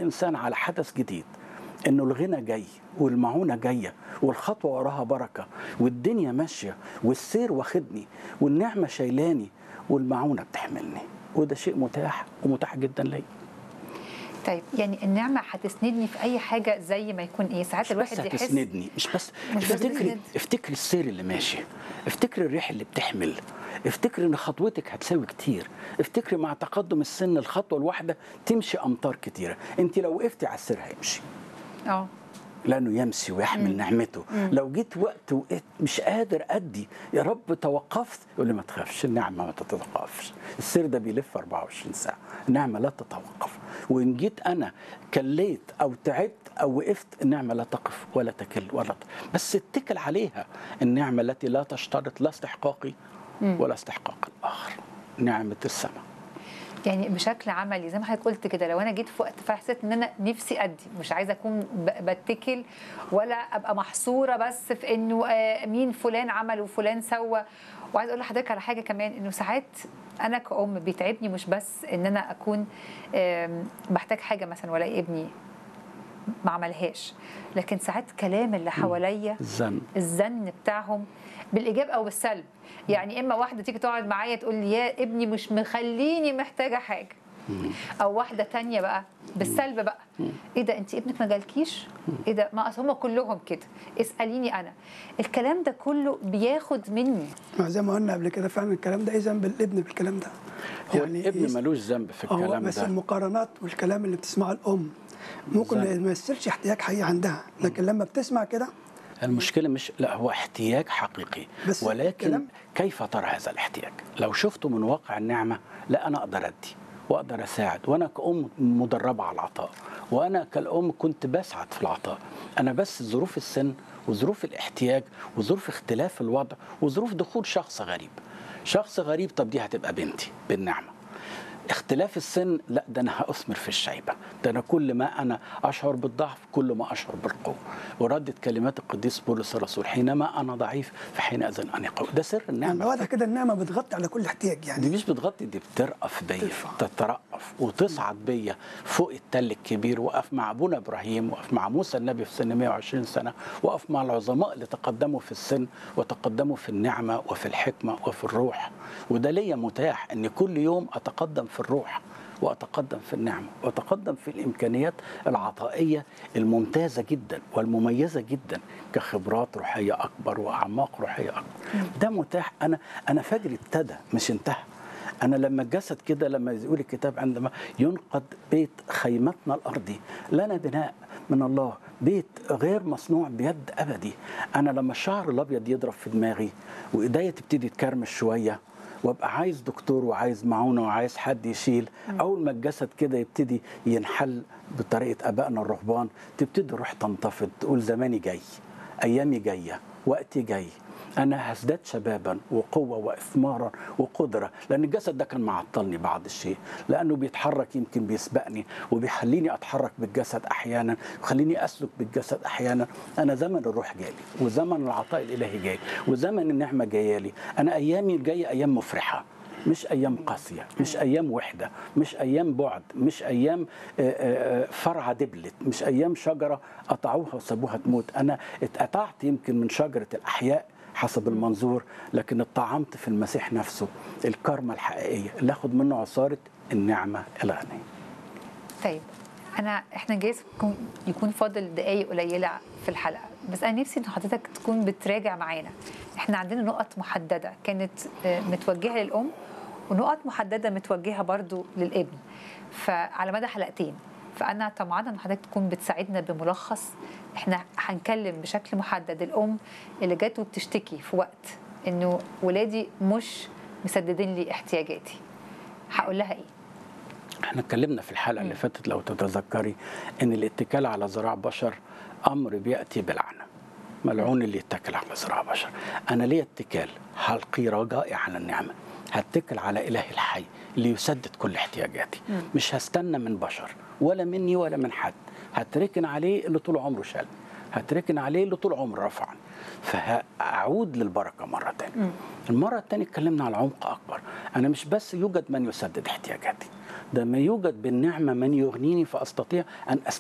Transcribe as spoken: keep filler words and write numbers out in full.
الإنسان على حدث جديد، إنه الغنى جاي والمعونة جاية والخطوة وراها بركة والدنيا ماشية والسير واخدني والنعمة شايلاني والمعونة بتحملني، وده شيء متاح ومتاح جدا لي. طيب يعني النعمة هتسندني في أي حاجة زي ما يكون إيه؟ ساعات الواحد يحس مش بس هتسندني، مش بس مش افتكري افتكري السير اللي ماشي، افتكري الريح اللي بتحمل، افتكري ان خطوتك هتساوي كتير، افتكري مع تقدم السن الخطوة الواحدة تمشي أمتار كتيرة. انت لو وقفتي على السير هيمشي. اه لأنه يمشي ويحمل مم. نعمته. مم. لو جيت وقت وقت مش قادر أدي، يا رب توقفت، يقول لي ما تخافش، النعمة ما تتوقفش، السير ده بيلف أربعة وعشرين ساعة، النعمة لا تتوقف. وإن جيت أنا كليت أو تعبت أو وقفت، النعمة لا تقف ولا تكل ولا ت... بس اتكل عليها، النعمة التي لا تشترط لا استحقاقي ولا استحقاق الآخر، نعمة السماء. يعني بشكل عملي زي ما حضرتك قلت كده، لو انا جيت في وقت فحسيت ان انا نفسي ادي، مش عايزه اكون بتكل ولا ابقى محصوره بس في انه مين فلان عمل وفلان سوى. وعايز اقول لحضرتك على حاجه كمان، انه ساعات انا كأم بيتعبني مش بس ان انا اكون بحتاج حاجه مثلا ولا ابني ما عملهاش، لكن ساعات كلام اللي حواليا الزن الزن بتاعهم بالايجاب او بالسلب. يعني اما واحده تيجي تقعد معايا تقول لي يا ابني مش مخليني محتاجه حاجه، او واحده تانية بقى بالسلب بقى، ايه ده انت ابنك ما جالكيش، ايه ده ما هم كلهم كده، اساليني انا. الكلام ده كله بياخد مني، زي ما قلنا قبل كده فعلا الكلام ده ايه ذنب الابن بالكلام ده؟ هو يعني الابن ملوش ذنب في الكلام ده، بس المقارنات والكلام اللي بتسمعه الام ممكن ما يمثلش احتياج حقيقي عندها، لكن لما بتسمع كده المشكلة مش لا هو احتياج حقيقي، ولكن كيف ترى هذا الاحتياج؟ لو شفته من واقع النعمة، لا أنا أقدر أدي وأقدر أساعد، وأنا كأم مدربة على العطاء، وأنا كالأم كنت بسعد في العطاء. أنا بس ظروف السن وظروف الاحتياج وظروف اختلاف الوضع وظروف دخول شخص غريب شخص غريب طب دي هتبقى بنتي بالنعمة. اختلاف السن لا، ده انا هاثمر في الشيبه، ده انا كل ما انا اشعر بالضعف كل ما اشعر بالقوه. وردت كلمات القديس بولس الرسول حينما انا ضعيف فحينئذ انا قوي. ده سر النعمه. يعني واضح كده النعمه بتغطي على كل احتياج، يعني دي مش بتغطي، دي بترأف بيا، تترأف وتصعد بيا فوق التل الكبير. وقف مع ابونا ابراهيم، وقف مع موسى النبي في سن مئة وعشرين سنه، وقف مع العظماء اللي تقدموا في السن وتقدموا في النعمه وفي الحكمه وفي الروح. وده ليا متاح ان كل يوم اتقدم في الروح وأتقدم في النعمة وأتقدم في الإمكانيات العطائية الممتازة جدا والمميزة جدا كخبرات روحية أكبر وأعماق روحية أكبر. ده متاح. أنا أنا فجري ابتدى مش انتهى. أنا لما الجسد كده، لما يقول الكتاب عندما ينقض بيت خيمتنا الأرضي لنا بناء من الله، بيت غير مصنوع بيد أبدي. أنا لما الشعر الأبيض يضرب في دماغي وإيديا تبتدي تكرمش شوية وابقى عايز دكتور وعايز معونه وعايز حد يشيل، اول ما الجسد كده يبتدي ينحل بطريقه ابائنا الرهبان، تبتدي الروح تنتفض، تقول زماني جاي، ايامي جايه، وقتي جاي، انا هزداد شبابا وقوه واثمارا وقدره. لان الجسد ده كان معطلني بعض الشيء، لانه بيتحرك يمكن بيسبقني وبيخليني اتحرك بالجسد احيانا ويخليني اسلك بالجسد احيانا. انا زمن الروح جالي وزمن العطاء الالهي جاي وزمن النعمه جايالي. انا ايامي الجايه ايام مفرحه، مش أيام قاسية، مش أيام وحدة، مش أيام بعد، مش أيام فرعة دبلت، مش أيام شجرة قطعوها وسابوها تموت. أنا اتقطعت يمكن من شجرة الأحياء حسب المنظور، لكن اتطعمت في المسيح نفسه، الكرمة الحقيقية اللي أخذ منه عصارة النعمة الغنية. طيب أنا إحنا جايز يكون, يكون فاضل دقايق قليلة في الحلقة، بس أنا نفسي إن حضرتك تكون بتراجع معانا. إحنا عندنا نقط محددة كانت متوجهة للأم ونقط محددة متوجهة برضو للابن فعلى مدى حلقتين. فأنا طمعانة إن حضرتك تكون بتساعدنا بملخص. إحنا هنكلم بشكل محدد الأم اللي جات وبتشتكي في وقت إنه ولادي مش مسددين لي احتياجاتي، هقول لها إيه؟ احنا اتكلمنا في الحلقة م. اللي فاتت لو تتذكري إن الاتكال على ذراع بشر أمر بيأتي باللعنة. ملعون اللي يتكل على ذراع بشر. أنا ليه اتكال حلقي رجائي على النعمة، هتكل على إله الحي اللي يسدد كل احتياجاتي. م. مش هستنى من بشر ولا مني ولا من حد، هتركن عليه اللي طول عمره شال، هتركن عليه اللي طول عمره رفعني، فهأعود للبركة مرة تانية. م. المرة التانية اتكلمنا على عمق أكبر. أنا مش بس يوجد من يسدد احتياجاتي، ده ما يوجد بالنعمة من يغنيني فأستطيع أن أستطيع